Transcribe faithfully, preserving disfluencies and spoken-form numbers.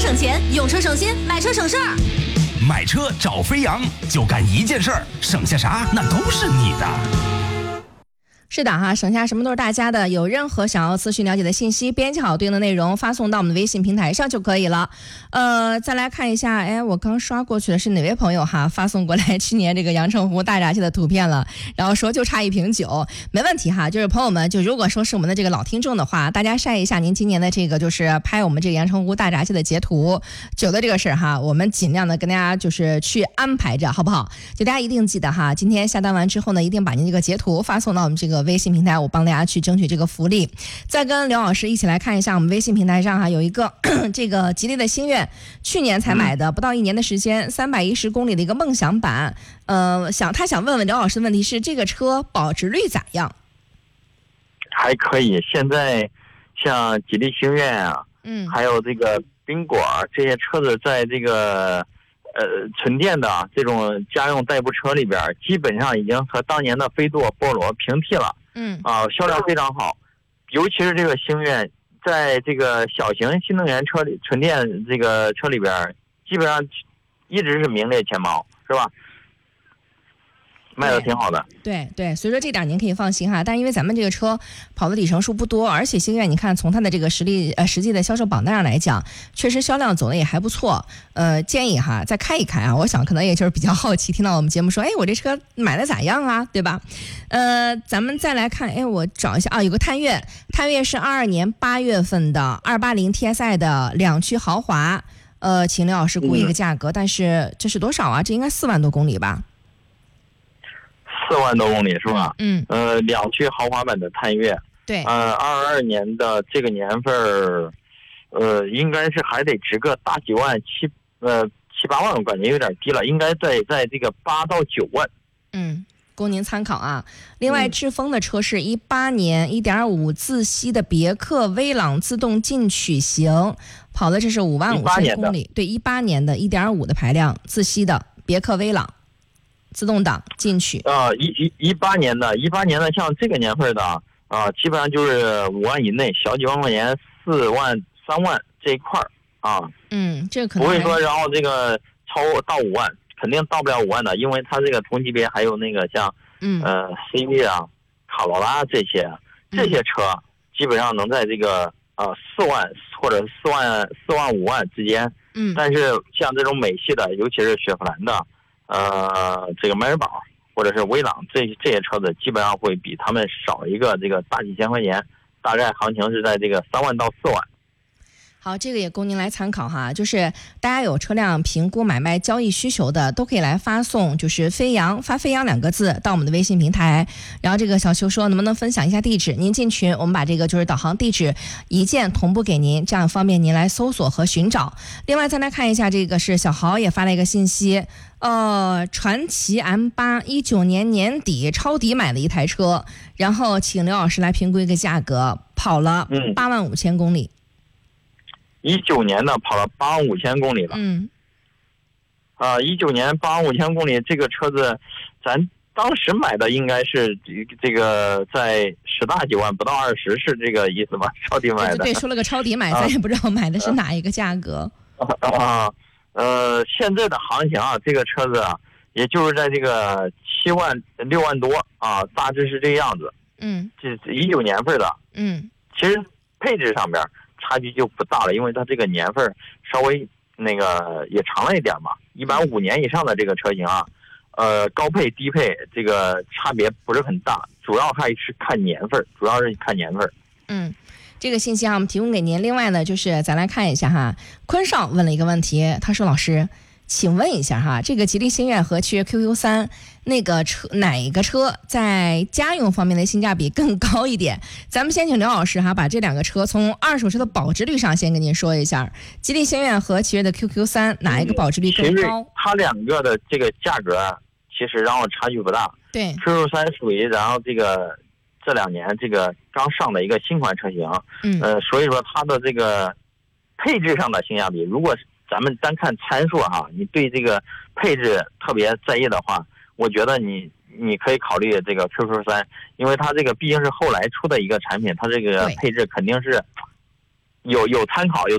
省钱，用车省心，买车省事儿。 买车找飞扬，就干一件事儿，省下啥那都是你的。 是的哈，省下什么都是大家的。有任何想要咨询了解的信息，编辑好对应的内容，发送到我们的微信平台上就可以了。呃，再来看一下，哎，我刚刷过去的是哪位朋友哈发送过来去年这个阳澄湖大闸蟹的图片了，然后说就差一瓶酒，没问题哈。就是朋友们，就如果说是我们的这个老听众的话，大家晒一下您今年的这个就是拍我们这个阳澄湖大闸蟹的截图，酒的这个事儿哈，我们尽量的跟大家就是去安排着，好不好？就大家一定记得哈，今天下单完之后呢，一定把您这个截图发送到我们这个微信平台，我帮大家去争取这个福利。再跟刘老师一起来看一下我们微信平台上哈有一个这个吉利的星越，去年才买的，嗯、不到一年的时间，三百一十公里的一个梦想版。呃，想他想问问刘老师的问题是，这个车保值率咋样？ 还可以，现在像吉利星越啊， 嗯， 还有这个宾果这些车子，在这个。呃，纯电的这种家用代步车里边，基本上已经和当年的飞度、波罗平替了。 嗯， 啊，销量非常好，尤其是这个星越，在这个小型新能源车里、纯电这个车里边，基本上一直是名列前茅，是吧？卖的挺好的， 对对，所以说这点您可以放心哈。但是因为咱们这个车跑的里程数不多，而且星越你看从它的这个实力呃实际的销售榜单上来讲，确实销量走的也还不错。呃，建议哈再开一开啊，我想可能也就是比较好奇，听到我们节目说，哎，我这车买的咋样啊，对吧？呃，咱们再来看，哎，我找一下啊，有个探岳，探岳是二二年八月份的二八零 T S I 的两驱豪华，呃，请刘老师估一个价格，嗯、但是这是多少啊？这应该四万多公里吧？ 四万多公里是吧？ 嗯， 呃，两驱豪华版的探岳， 对， 呃，二二年的这个年份儿，呃，应该是还得值个大几万，七呃七八万，我感觉有点低了，应该在在这个八到九万。 嗯，供您参考啊。另外，致丰的车是一八年一点五自吸的别克威朗自动进取型，跑的这是五万五千公里，对，一八年的一点五的排量自吸的别克威朗。自动挡进取啊，一一一八年的，一八年的，像这个年份的啊，基本上就是五万以内，小几万块钱，四万、三万这一块儿啊。 嗯，这个可能不会说，然后这个超到五万，肯定到不了五万的，因为它这个同级别还有那个像嗯呃 C V 啊、卡罗拉这些这些车，基本上能在这个呃四万或者四万四万五万之间。 嗯， 但是像这种美系的，尤其是雪佛兰的。呃，这个迈锐宝或者是威朗这这些车子，基本上会比他们少一个这个大几千块钱，大概行情是在这个三万到四万。 好，这个也供您来参考哈。就是大家有车辆评估、买卖、交易需求的，都可以来发送，就是飞扬发飞扬两个字到我们的微信平台。然后这个小邱说，能不能分享一下地址？您进群，我们把这个就是导航地址一键同步给您，这样方便您来搜索和寻找。另外再来看一下，这个是小豪也发了一个信息。呃，传祺 M 八 一九年年底抄底买的一台车，然后请刘老师来评估一个价格，跑了八万五千公里。 一九年的跑了八万五千公里了。 嗯。 啊，一九年八万五千公里，这个车子，咱当时买的应该是这个在十大几万，不到二十，是这个意思吗？抄底买的。 对对，说了个抄底买，咱也不知道买的是哪一个价格。 啊。呃，现在的行情啊，这个车子啊，也就是在这个七万六万多啊，大致是这个样子。 嗯， 这一九年份的。 嗯， 其实配置上边差距就不大了，因为它这个年份稍微那个也长了一点嘛。一般五年以上的这个车型啊，呃，高配低配这个差别不是很大，主要还是看年份，主要是看年份。 嗯。这个信息啊，我们提供给您。另外呢，就是咱来看一下哈，坤少问了一个问题，他说：“老师，请问一下哈，这个吉利星越和奇越 Q Q 三那个车哪一个车在家用方面的性价比更高一点？”咱们先请刘老师哈，把这两个车从二手车的保值率上先跟您说一下，吉利星越和奇越的 Q Q 三哪一个保值率更高？ 它两个的这个价格其实然后差距不大。 对 ，Q Q 三属于然后这个。这两年这个刚上的一个新款车型， 嗯， 呃，所以说它的这个配置上的性价比，如果咱们单看参数哈，你对这个配置特别在意的话，我觉得你你可以考虑这个 Q Q 三，因为它这个毕竟是后来出的一个产品，它这个配置肯定是有有参考有。